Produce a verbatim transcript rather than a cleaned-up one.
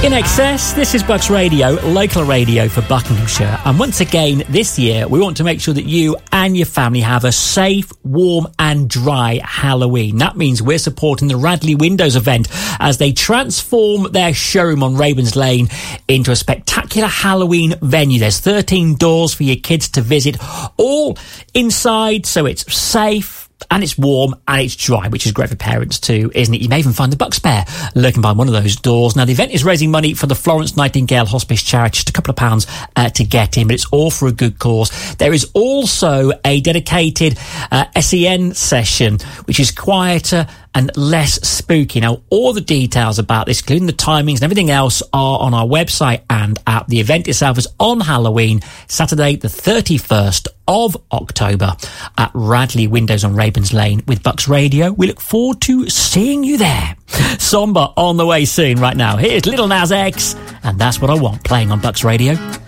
In Excess, this is Bucks Radio, local radio for Buckinghamshire. And once again, this year, we want to make sure that you and your family have a safe, warm and dry Halloween. That means we're supporting the Radley Windows event as they transform their showroom on Ravens Lane into a spectacular Halloween venue. There's thirteen doors for your kids to visit, all inside, so it's safe, and it's warm and it's dry, which is great for parents too, isn't it? You may even find the Bucks Bear lurking behind one of those doors. Now, the event is raising money for the Florence Nightingale Hospice charity, just a couple of pounds uh, to get in, but it's all for a good cause. There is also a dedicated uh, S E N session, which is quieter and less spooky. Now, all the details about this, including the timings and everything else, are on our website and app. The event itself is on Halloween, Saturday the thirty-first of October at Radley Windows on Ravens Lane with Bucks Radio. We look forward to seeing you there. Somber on the way soon. Right now, here's Little Nas X, and That's What I Want, playing on Bucks Radio.